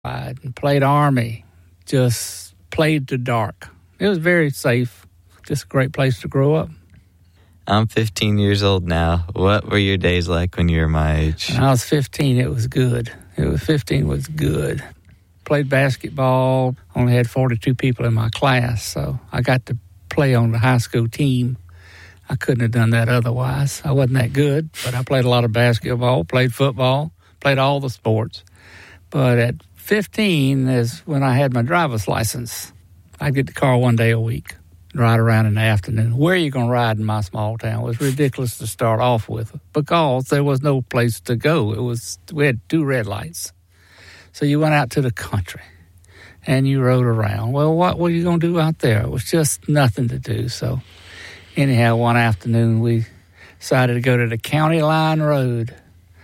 I played Army, just played the dark. It was very safe, just a great place to grow up. I'm 15 years old now. What were your days like when you were my age? When I was 15, it was good. 15 was good. Played basketball, only had 42 people in my class, so I got to play on the high school team. I couldn't have done that otherwise. I wasn't that good, but I played a lot of basketball, played football, played all the sports. But at 15 is when I had my driver's license. I'd get the car one day a week, ride around in the afternoon. Where are you going to ride in my small town? It was ridiculous to start off with because there was no place to go. We had 2 red lights. So you went out to the country and you rode around. Well, what were you going to do out there? It was just nothing to do. So anyhow, one afternoon we decided to go to the County Line Road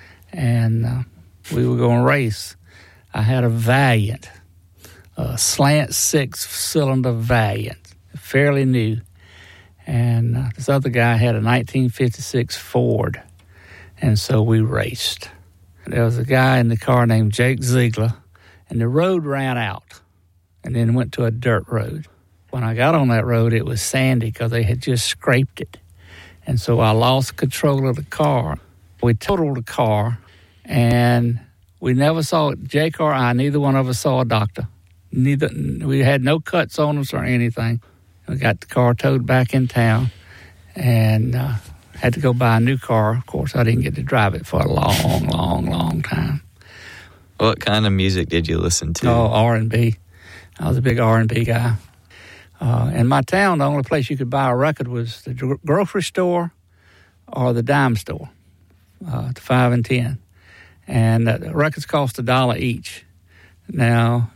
and we were going to race. I had a Valiant, a slant 6-cylinder Valiant, fairly new. And this other guy had a 1956 Ford. And so we raced. There was a guy in the car named Jake Ziegler, and the road ran out and then went to a dirt road. When I got on that road, it was sandy because they had just scraped it. And so I lost control of the car. We totaled the car, and we never saw it. Jake or I, neither one of us saw a doctor. We had no cuts on us or anything. We got the car towed back in town and had to go buy a new car. Of course, I didn't get to drive it for a long time. What kind of music did you listen to? Oh, R&B. I was a big R&B guy. In my town, the only place you could buy a record was the grocery store or the dime store, the 5 and 10. And the records cost $1 each. Now,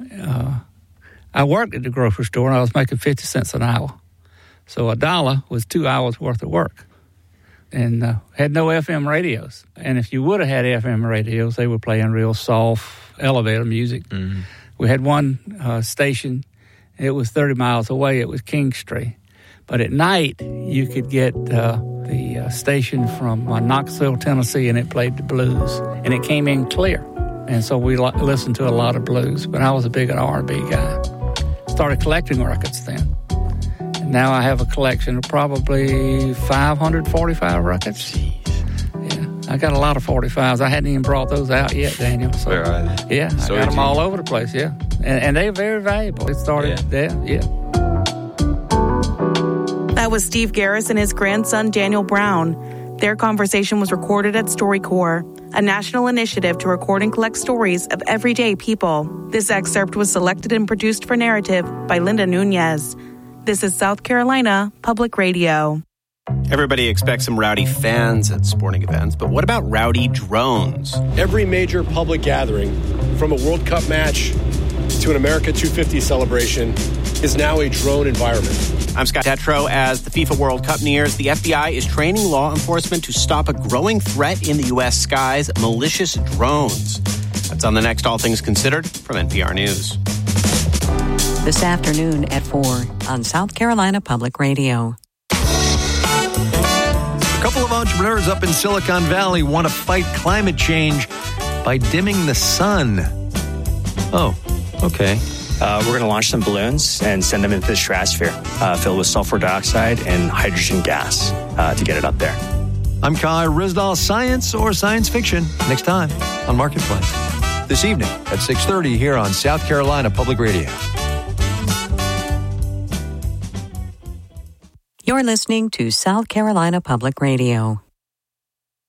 I worked at the grocery store, and I was making 50 cents an hour. So $1 was 2 hours worth of work. And had no FM radios. And if you would have had FM radios, they were playing real soft elevator music. Mm-hmm. We had one station. It was 30 miles away. It was King Street. But at night, you could get the station from Knoxville, Tennessee, and it played the blues. And it came in clear. And so we listened to a lot of blues. But I was a big R&B guy. Started collecting records then. And now I have a collection of probably 545 records. Jeez. Yeah, I got a lot of 45s. I hadn't even brought those out yet, Daniel. So, where are they? Yeah, so I got them all over the place, yeah. And they're very valuable. It started there, yeah. That was Steve Garris and his grandson, Daniel Brown. Their conversation was recorded at StoryCorps, a national initiative to record and collect stories of everyday people. This excerpt was selected and produced for Narrative by Linda Nunez. This is South Carolina Public Radio. Everybody expects some rowdy fans at sporting events, but what about rowdy drones? Every major public gathering, from a World Cup match to an America 250 celebration, is now a drone environment. I'm Scott Tetro. As the FIFA World Cup nears, the FBI is training law enforcement to stop a growing threat in the U.S. skies, malicious drones. That's on the next All Things Considered from NPR News. This afternoon at 4 on South Carolina Public Radio. A couple of entrepreneurs up in Silicon Valley want to fight climate change by dimming the sun. Oh, okay. We're going to launch some balloons and send them into the stratosphere, filled with sulfur dioxide and hydrogen gas to get it up there. I'm Kai Rizdal. Science or science fiction? Next time on Marketplace. This evening at 6:30 here on South Carolina Public Radio. You're listening to South Carolina Public Radio.